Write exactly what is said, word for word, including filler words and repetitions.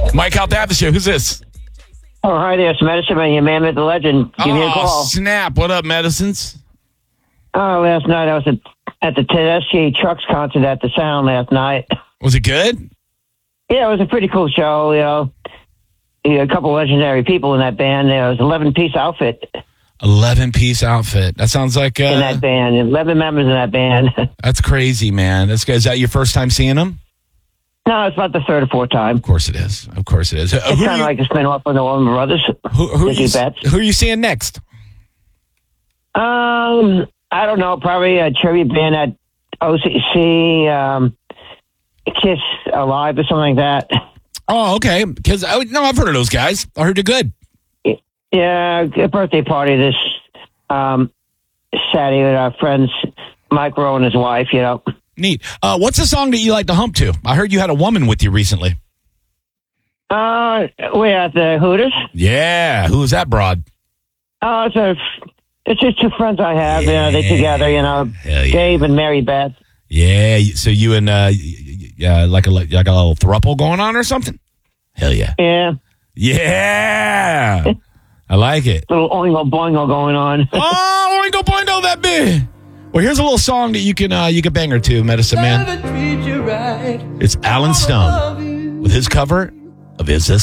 Mike Aldavia, who's this? Oh, hi there. It's Medicine Man, your man with the legend. Give oh, me a call. Snap. What up, Medicines? Oh, last night I was at, at the Tedeschi Trucks concert at the Sound last night. Was it good? Yeah, it was a pretty cool show, you know. You had a couple legendary people in that band. There was an eleven-piece outfit. eleven-piece outfit. That sounds like... Uh, in that band. eleven members in that band. That's crazy, man. That's, is that your first time seeing them? No, it's about the third or fourth time. Of course it is. Of course it is. It's kind of like a spin-off from the Allman Brothers. Who, who, are you, Bets. who are you seeing next? Um, I don't know. Probably a tribute band at O C C, um, Kiss Alive or something like that. Oh, okay. Because no, I've heard of those guys. I heard they're good. Yeah, a birthday party this um, Saturday with our friends Mike Rowe and his wife, you know. Neat. Uh, what's a song that you like to hump to? I heard you had a woman with you recently. Uh, we're at the Hooters. Yeah. Who was that broad? Oh, it's a, it's just two friends I have. Yeah. You know, they together, you know, yeah. Dave and Mary Beth. Yeah. So you and, uh, yeah, like a, like a little throuple going on or something? Hell yeah. Yeah. Yeah. I like it. Little oingo boingo going on. Oh, oingo boingo that big. Well, here's a little song that you can uh, you can bang her to, Medicine Man. It's Alan Stone with his cover of Is This